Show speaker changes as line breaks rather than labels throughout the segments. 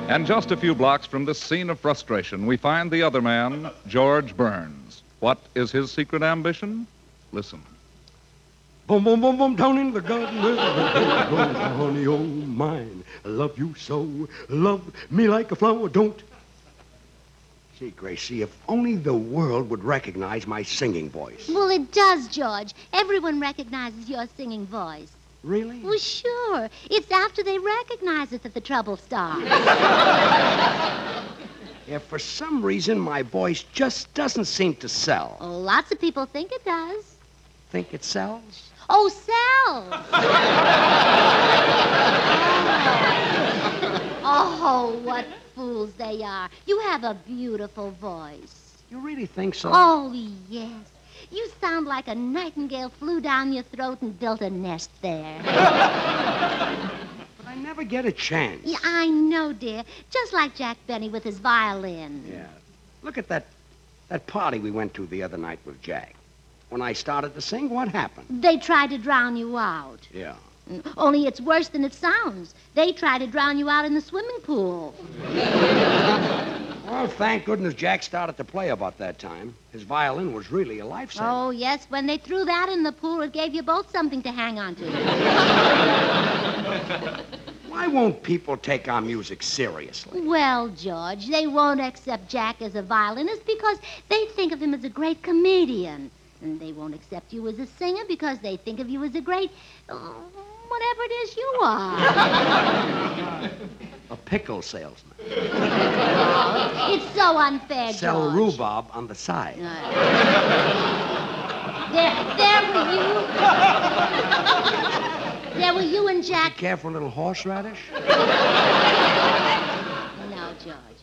And just a few blocks from this scene of frustration, we find the other man, George Burns. What is his secret ambition? Listen.
Boom, boom, boom, boom, down in the garden. Honey, oh, mine. I love you so. Love me like a flower, don't. See, Gracie, if only the world would recognize my singing voice.
Well, it does, George. Everyone recognizes your singing voice.
Really?
Well, sure. It's after they recognize it that the trouble starts.
If for some reason my voice just doesn't seem to sell.
Oh, lots of people think it does.
Think it sells?
Oh, sells. Oh, what fools they are. You have a beautiful voice.
You really think so?
Oh, yes. You sound like a nightingale flew down your throat and built a nest there.
But I never get a chance.
Yeah, I know, dear. Just like Jack Benny with his violin.
Yeah. Look at that party we went to the other night with Jack. When I started to sing, what happened?
They tried to drown you out.
Yeah.
Only it's worse than it sounds. They tried to drown you out in the swimming pool.
Well, thank goodness Jack started to play about that time. His violin was really a lifesaver.
Oh, yes. When they threw that in the pool, it gave you both something to hang on to.
Why won't people take our music seriously?
Well, George, they won't accept Jack as a violinist because they think of him as a great comedian. And they won't accept you as a singer because they think of you as a great... whatever it is you are.
A pickle salesman.
It's so unfair,
Sell
George.
rhubarb on the side.
There were you and Jack.
Care for a little horseradish?
No, George.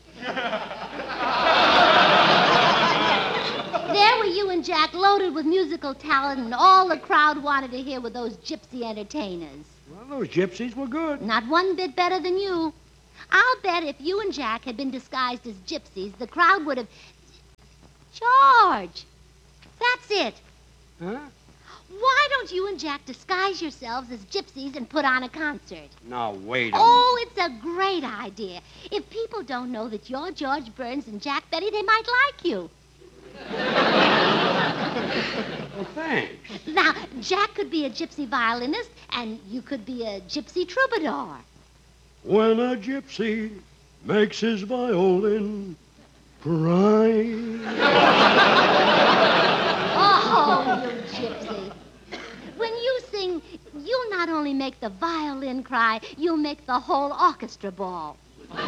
There were you and Jack loaded with musical talent, and all the crowd wanted to hear were those gypsy entertainers.
Well, those gypsies were good.
Not one bit better than you. I'll bet if you and Jack had been disguised as gypsies, the crowd would have... George! That's it.
Huh?
Why don't you and Jack disguise yourselves as gypsies and put on a concert?
Now, wait a minute.
Oh, it's a great idea. If people don't know that you're George Burns and Jack Benny, they might like you.
Well, thanks.
Now, Jack could be a gypsy violinist, and you could be a gypsy troubadour.
When a gypsy makes his violin cry.
Oh, you gypsy. When you sing, you'll not only make the violin cry, you'll make the whole orchestra bawl.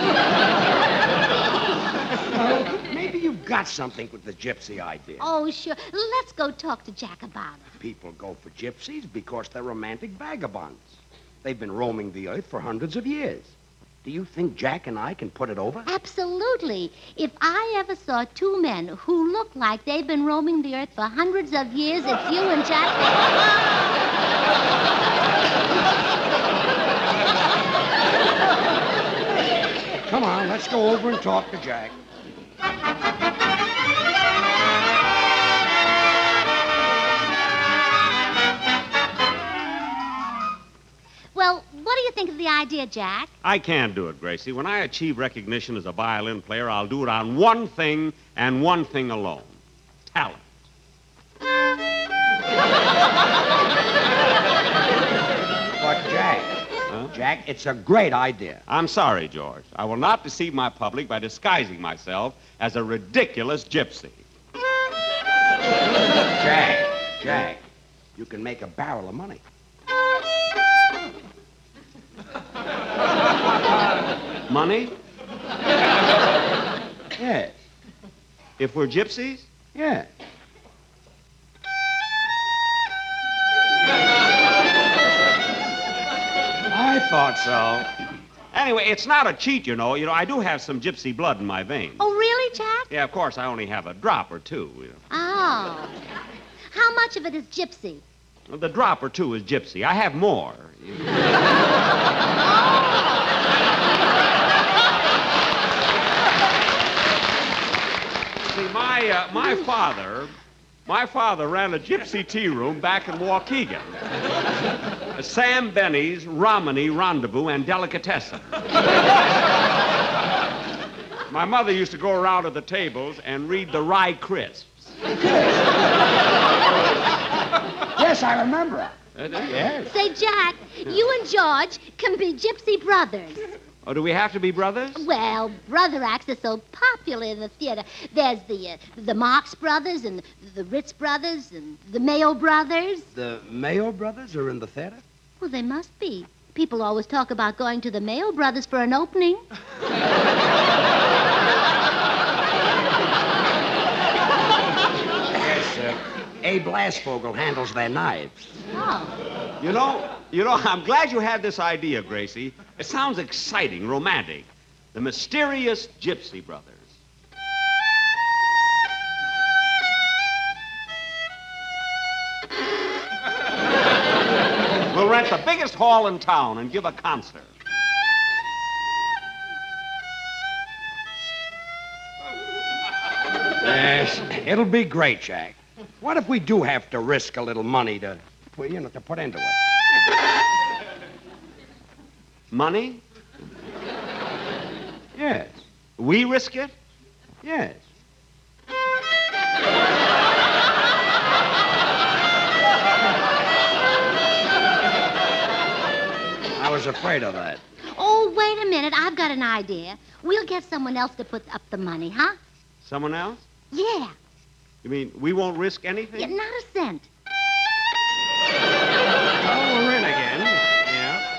Well, maybe you've got something with the gypsy idea.
Oh, sure. Let's go talk to Jack about it.
People go for gypsies because they're romantic vagabonds. They've been roaming the earth for hundreds of years. Do you think Jack and I can put it over?
Absolutely. If I ever saw two men who look like they've been roaming the earth for hundreds of years, it's you and Jack.
Come on, let's go over and talk to Jack.
Well, what do you think of the idea, Jack?
I can't do it, Gracie. When I achieve recognition as a violin player, I'll do it on one thing and one thing alone. Talent.
But, Jack, Jack, it's a great idea.
I'm sorry, George. I will not deceive my public by disguising myself as a ridiculous gypsy.
Jack, you can make a barrel of money.
Money?
Yes.
If we're gypsies?
Yes. I thought so.
Anyway, it's not a cheat, you know. I do have some gypsy blood in my veins.
Oh, really, Jack?
Yeah, of course, I only have a drop or two.
Oh. How much of it is gypsy?
The drop or two is gypsy. I have more. See, my father ran a gypsy tea room back in Waukegan. Sam Benny's Romany Rendezvous and Delicatessen. My mother used to go around to the tables and read the Rye Crisps.
Yes, I remember. Yes.
Say, Jack, you and George can be gypsy brothers.
Oh, do we have to be brothers?
Well, brother acts are so popular in the theater. There's the Marx Brothers and the Ritz Brothers and the Mayo Brothers.
The Mayo brothers are in the theater?
Well, they must be. People always talk about going to the Mayo Brothers for an opening.
Yes, Abe Lasvogel handles their knives.
Oh.
You know, I'm glad you had this idea, Gracie. It sounds exciting, romantic. The Mysterious Gypsy Brothers. We'll rent the biggest hall in town and give a concert.
Yes, it'll be great, Jack. What if we do have to risk a little money to put into it?
Money?
Yes,
We risk it?
yes. I was afraid of that.
Oh, wait a minute. I've got an idea. We'll get someone else to put up the money, huh?
Someone else?
Yeah.
You mean we won't risk anything?
Yeah, not a cent.